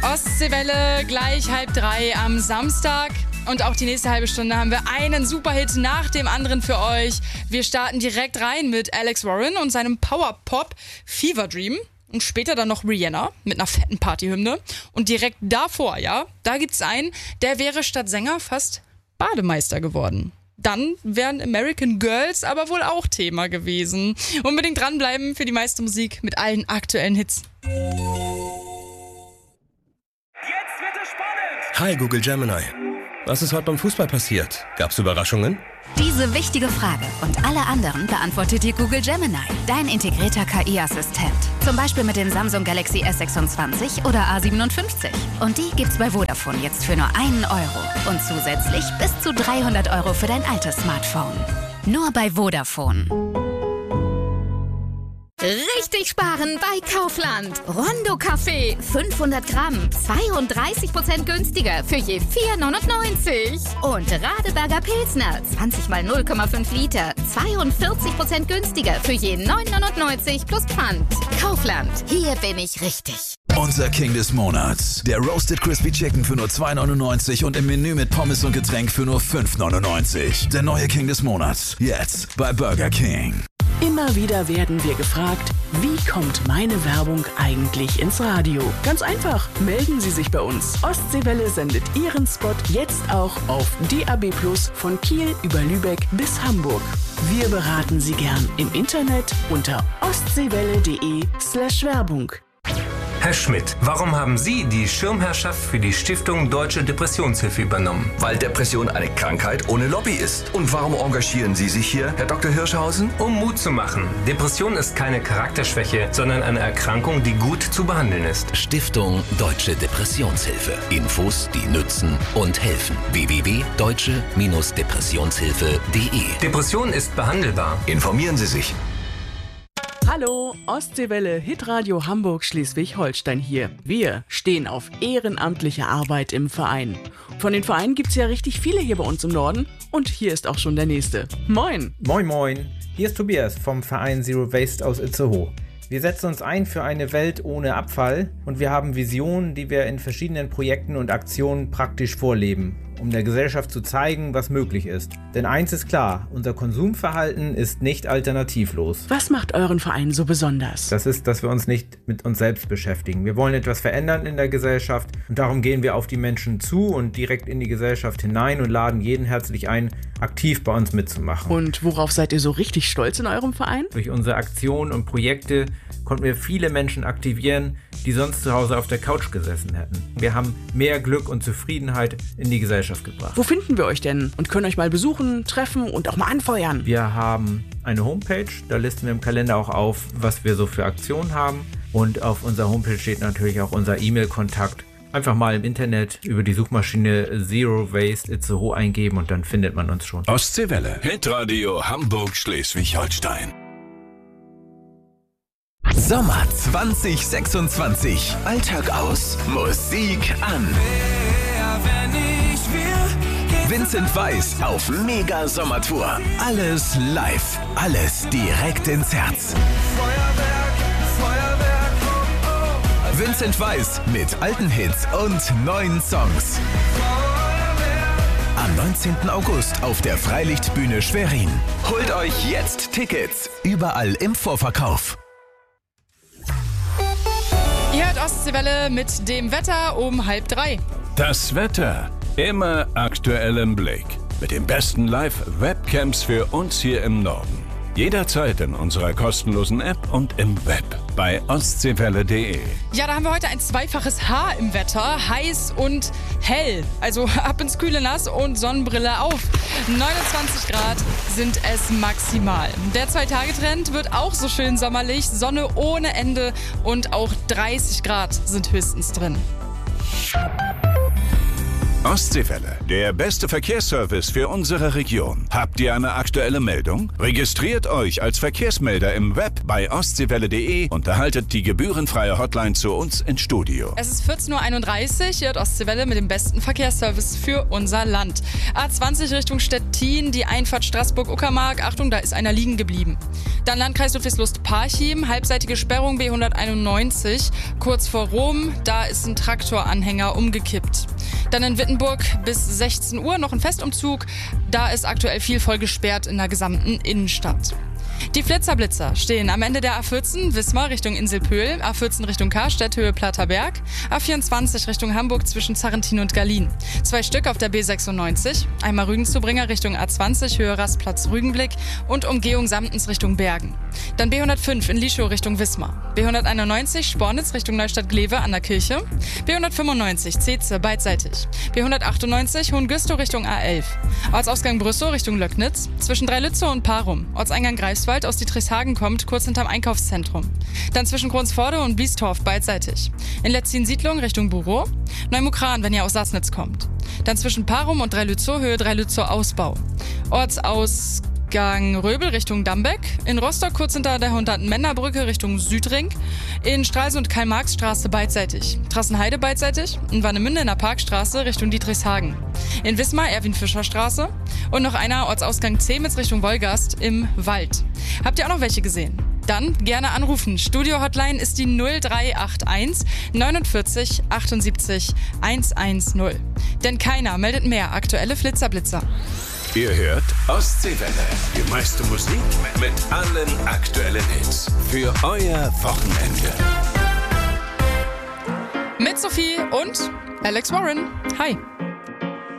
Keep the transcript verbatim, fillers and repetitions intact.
Ostseewelle, gleich halb drei am Samstag. Und auch die nächste halbe Stunde haben wir einen Superhit nach dem anderen für euch. Wir starten direkt rein mit Alex Warren und seinem Power-Pop Fever Dream. Und später dann noch Rihanna mit einer fetten Partyhymne. Und direkt davor, ja, da gibt's einen, der wäre statt Sänger fast Bademeister geworden. Dann wären American Girls aber wohl auch Thema gewesen. Unbedingt dranbleiben für die meiste Musik mit allen aktuellen Hits. Hi Google Gemini. Was ist heute beim Fußball passiert? Gab's Überraschungen? Diese wichtige Frage und alle anderen beantwortet dir Google Gemini, dein integrierter K I-Assistent. Zum Beispiel mit dem Samsung Galaxy S sechsundzwanzig oder A siebenundfünfzig. Und die gibt's bei Vodafone jetzt für nur einen Euro. Und zusätzlich bis zu dreihundert Euro für dein altes Smartphone. Nur bei Vodafone. Richtig sparen bei Kaufland. Rondo Kaffee, fünfhundert Gramm, zweiunddreißig Prozent günstiger für je vier neunundneunzig. Und Radeberger Pilsner, zwanzig mal null Komma fünf Liter, zweiundvierzig Prozent günstiger für je neun neunundneunzig plus Pfand. Kaufland, hier bin ich richtig. Unser King des Monats. Der Roasted Crispy Chicken für nur zwei neunundneunzig und im Menü mit Pommes und Getränk für nur fünf neunundneunzig. Der neue King des Monats. Jetzt bei Burger King. Immer wieder werden wir gefragt, wie kommt meine Werbung eigentlich ins Radio? Ganz einfach, melden Sie sich bei uns. Ostseewelle sendet Ihren Spot jetzt auch auf D A B plus, von Kiel über Lübeck bis Hamburg. Wir beraten Sie gern im Internet unter ostseewelle.de slash Werbung. Herr Schmidt, warum haben Sie die Schirmherrschaft für die Stiftung Deutsche Depressionshilfe übernommen? Weil Depression eine Krankheit ohne Lobby ist. Und warum engagieren Sie sich hier, Herr Doktor Hirschhausen? Um Mut zu machen. Depression ist keine Charakterschwäche, sondern eine Erkrankung, die gut zu behandeln ist. Stiftung Deutsche Depressionshilfe. Infos, die nützen und helfen. w w w punkt deutsche Depressionshilfe punkt de Depression ist behandelbar. Informieren Sie sich. Hallo, Ostseewelle, Hitradio Hamburg Schleswig-Holstein hier. Wir stehen auf ehrenamtliche Arbeit im Verein. Von den Vereinen gibt's ja richtig viele hier bei uns im Norden und hier ist auch schon der nächste. Moin! Moin moin, hier ist Tobias vom Verein Zero Waste aus Itzehoe. Wir setzen uns ein für eine Welt ohne Abfall und wir haben Visionen, die wir in verschiedenen Projekten und Aktionen praktisch vorleben, um der Gesellschaft zu zeigen, was möglich ist. Denn eins ist klar, unser Konsumverhalten ist nicht alternativlos. Was macht euren Verein so besonders? Das ist, dass wir uns nicht mit uns selbst beschäftigen. Wir wollen etwas verändern in der Gesellschaft und darum gehen wir auf die Menschen zu und direkt in die Gesellschaft hinein und laden jeden herzlich ein, aktiv bei uns mitzumachen. Und worauf seid ihr so richtig stolz in eurem Verein? Durch unsere Aktionen und Projekte konnten wir viele Menschen aktivieren, die sonst zu Hause auf der Couch gesessen hätten. Wir haben mehr Glück und Zufriedenheit in die Gesellschaft gebracht. Wo finden wir euch denn und können euch mal besuchen, treffen und auch mal anfeuern? Wir haben eine Homepage, da listen wir im Kalender auch auf, was wir so für Aktionen haben. Und auf unserer Homepage steht natürlich auch unser E-Mail-Kontakt. Einfach mal im Internet über die Suchmaschine Zero Waste Itzehoe eingeben und dann findet man uns schon. Ostseewelle. Hitradio Hamburg Schleswig-Holstein. Sommer zwanzig sechsundzwanzig. Alltag aus, Musik an. Vincent Weiss auf Mega Sommertour. Alles live, alles direkt ins Herz. Vincent Weiss mit alten Hits und neuen Songs. Am neunzehnten August auf der Freilichtbühne Schwerin. Holt euch jetzt Tickets. Überall im Vorverkauf. Ihr hört Ostseewelle mit dem Wetter um halb drei. Das Wetter immer aktuell im Blick. Mit den besten Live-Webcams für uns hier im Norden. Jederzeit in unserer kostenlosen App und im Web bei ostseewelle punkt de. Ja, da haben wir heute ein zweifaches H im Wetter. Heiß und hell. Also ab ins kühle Nass und Sonnenbrille auf. neunundzwanzig Grad sind es maximal. Der Zwei-Tage-Trend wird auch so schön sommerlich. Sonne ohne Ende und auch dreißig Grad sind höchstens drin. Ostseewelle, der beste Verkehrsservice für unsere Region. Habt ihr eine aktuelle Meldung? Registriert euch als Verkehrsmelder im Web bei ostseewelle punkt de und erhaltet die gebührenfreie Hotline zu uns ins Studio. Es ist vierzehn Uhr einunddreißig, ihr hört Ostseewelle mit dem besten Verkehrsservice für unser Land. A zwanzig Richtung Stettin, die Einfahrt Straßburg-Uckermark. Achtung, da ist einer liegen geblieben. Dann Landkreis Ludwigslust-Parchim, halbseitige Sperrung B hunderteinundneunzig, kurz vor Rom. Da ist ein Traktoranhänger umgekippt. Dann in Wittenburg bis sechzehn Uhr noch ein Festumzug. Da ist aktuell viel voll gesperrt in der gesamten Innenstadt. Die Flitzerblitzer stehen am Ende der A vierzehn Wismar Richtung Inselpöhl, A vierzehn Richtung Karstedt Höhe Platterberg, A vierundzwanzig Richtung Hamburg zwischen Zarrentin und Gallien. Zwei Stück auf der B sechsundneunzig, einmal Rügenzubringer Richtung A zwanzig Höhe Rastplatz Rügenblick und Umgehung Samtens Richtung Bergen. Dann B hundertfünf in Lischow Richtung Wismar, B hunderteinundneunzig Spornitz Richtung Neustadt-Glewe an der Kirche, B hundertfünfundneunzig Zeze beidseitig, B hundertachtundneunzig Hohengüstow Richtung A elf, Ortsausgang Brüssow Richtung Löcknitz, zwischen Dreilützow und Parum, Ortseingang Greifswald aus Dietrichshagen kommt, kurz hinterm Einkaufszentrum. Dann zwischen Kronsforde und Biestorf beidseitig. In Letzin-Siedlung Richtung Burow. Neumukran, wenn ihr aus Sassnitz kommt. Dann zwischen Parum und Dreilützow Höhe Dreilützow Ausbau. Ortsausgang Röbel Richtung Dambeck. In Rostock kurz hinter der Hundert-Männer-Brücke Richtung Südring. In Stralsund und Karl-Marx-Straße beidseitig. Trassenheide beidseitig. In Warnemünde in der Parkstraße Richtung Dietrichshagen. In Wismar Erwin-Fischer-Straße. Und noch einer Ortsausgang Zemitz Richtung Wolgast im Wald. Habt ihr auch noch welche gesehen? Dann gerne anrufen. Studio-Hotline ist die null drei acht eins neunundvierzig achtundsiebzig hundertzehn. Denn keiner meldet mehr aktuelle Flitzerblitzer. Ihr hört Ostseewelle, die meiste Musik mit allen aktuellen Hits für euer Wochenende. Mit Sophie und Alex Warren. Hi.